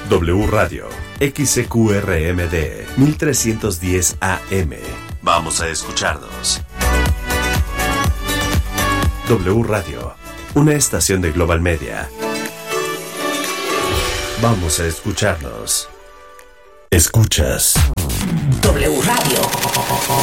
W Radio, XCQRMD, 1310 AM. Vamos a escucharnos. W Radio, una estación de Global Media. Vamos a escucharnos. Escuchas W Radio.